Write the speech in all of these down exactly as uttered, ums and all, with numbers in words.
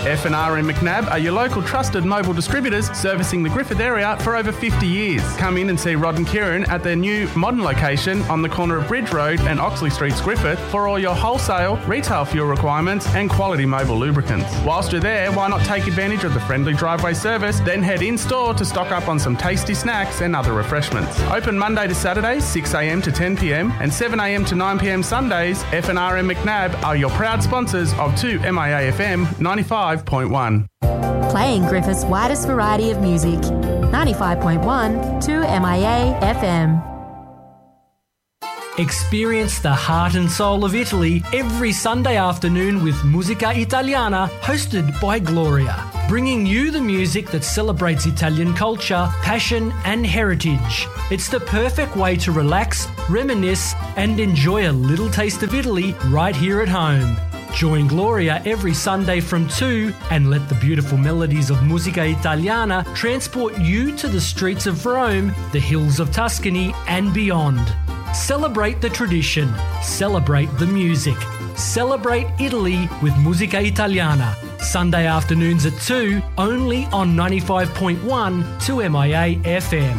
F and R and McNabb are your local trusted mobile distributors servicing the Griffith area for over fifty years. Come in and see Rod and Kieran at their new modern location on the corner of Bridge Road and Oxley Streets, Griffith, for all your wholesale, retail fuel requirements and quality mobile lubricants. Whilst you're there, why not take advantage of the friendly driveway service, then head in-store to stock up on some tasty snacks and other refreshments. Open Monday to Saturday, six a m to ten p m and seven a m to nine p m Sundays. F and R and McNabb are your proud sponsors of two M I A F M ninety-five point one. Playing Griffith's widest variety of music. ninety-five point one, two M I A F M. Experience the heart and soul of Italy every Sunday afternoon with Musica Italiana, hosted by Gloria, bringing you the music that celebrates Italian culture, passion and heritage. It's the perfect way to relax, reminisce and enjoy a little taste of Italy right here at home. Join Gloria every Sunday from two and let the beautiful melodies of Musica Italiana transport you to the streets of Rome, the hills of Tuscany and beyond. Celebrate the tradition, celebrate the music, celebrate Italy with Musica Italiana. Sunday afternoons at two, only on ninety-five point one two M I A F M.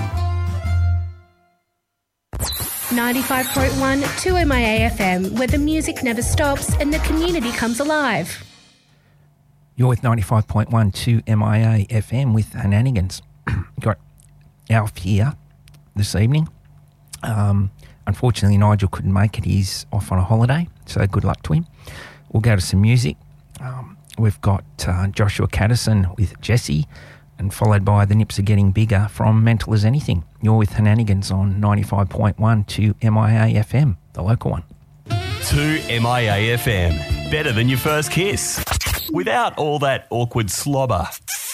ninety-five point one two M I A F M, where the music never stops and the community comes alive. You're with ninety-five point one two M I A F M with Hananigans. Got Alf here this evening. Um, unfortunately, Nigel couldn't make it. He's off on a holiday, so good luck to him. We'll go to some music. Um, we've got uh, Joshua Caddison with Jesse, and followed by The Nips Are Getting Bigger from Mental as Anything. You're with Hananigans on ninety-five point one two M I A F M, the local one. two M I A F M. Better than your first kiss. Without all that awkward slobber.